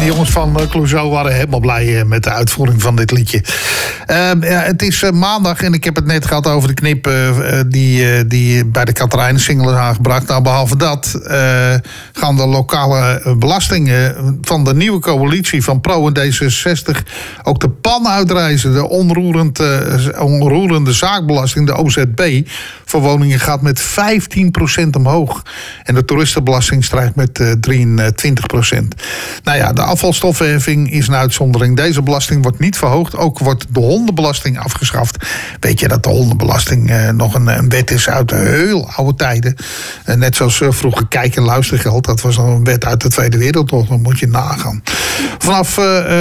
jongens van Clouseau waren helemaal blij met de uitvoering van dit liedje. Het is maandag en ik heb het net gehad over de knip die bij de Katerijnen-single is aangebracht. Nou, behalve dat gaan de lokale belastingen van de nieuwe coalitie van Pro en D66 ook de pan uitreizen. De onroerende zaakbelasting, de OZB, voor woningen gaat met 15% omhoog. En de toeristenbelasting stijgt met 23%. Nou ja, de afvalstoffenheffing is een uitzondering. Deze belasting wordt niet verhoogd. Ook wordt de hondenbelasting afgeschaft. Weet je dat de hondenbelasting nog een wet is uit de heel oude tijden. Net zoals vroeger kijk- en luistergeld. Dat was een wet uit de Tweede Wereldoorlog. Dat moet je nagaan. Vanaf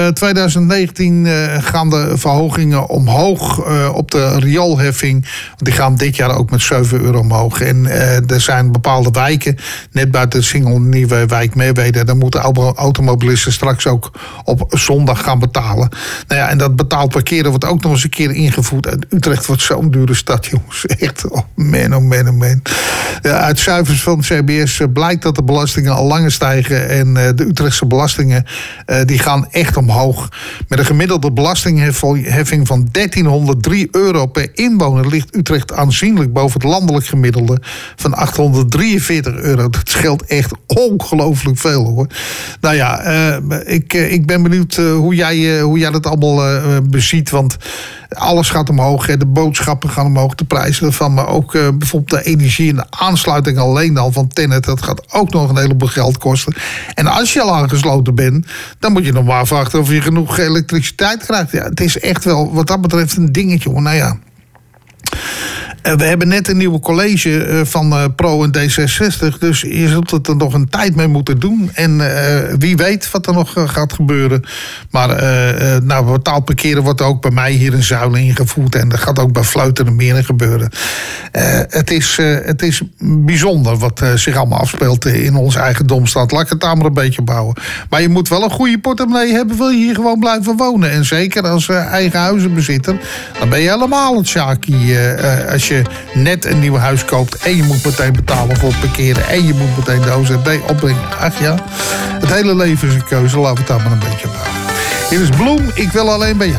2019 gaan de verhogingen omhoog op de rioolheffing. Die gaan dit jaar ook met €7 omhoog. En er zijn bepaalde wijken, net buiten de Singel Nieuwe Wijk Merwede, daar moeten automobilisten straks ook op zondag gaan betalen. Nou ja, en dat betaald parkeren wordt ook nog eens een keer ingevoerd. En Utrecht wordt zo'n dure stad, jongens. Echt, oh man, oh man, oh man. Ja, uit cijfers van het CBS blijkt dat de belastingen al langer stijgen. En de Utrechtse belastingen die gaan echt omhoog. Met een gemiddelde belastingheffing van €1303 per inwoner ligt Utrecht aanzienlijk boven het landelijk gemiddelde van €843. Dat scheelt echt ongelooflijk veel, hoor. Nou ja, ik ben benieuwd hoe jij dat allemaal beziet. Want alles gaat omhoog. Hè. De boodschappen gaan omhoog, de prijzen ervan. Maar ook bijvoorbeeld de energie en de aansluiting alleen al van Tennet. Dat gaat ook nog een heleboel geld kosten. En als je al aangesloten bent, dan moet je nog maar afwachten of je genoeg elektriciteit krijgt. Ja, het is echt wel wat dat betreft een dingetje, hoor. Nou ja. We hebben net een nieuwe college van Pro en D66. Dus je zult het er nog een tijd mee moeten doen. En wie weet wat er nog gaat gebeuren. Maar betaald parkeren wordt ook bij mij hier in Zuilen ingevoerd. En dat gaat ook bij Vleuten en Meren gebeuren. Het is bijzonder wat zich allemaal afspeelt in onze eigen Domstad. Laat ik het daar maar een beetje bouwen. Maar je moet wel een goede portemonnee hebben, wil je hier gewoon blijven wonen. En zeker als eigen huizenbezitter, dan ben je helemaal het Sjaki. Als je net een nieuw huis koopt en je moet meteen betalen voor het parkeren en je moet meteen de OZB opbrengen. Ach ja, het hele leven is een keuze. Laten we het daar maar een beetje bouwen. Hier is Bloem, ik wil alleen bij jou.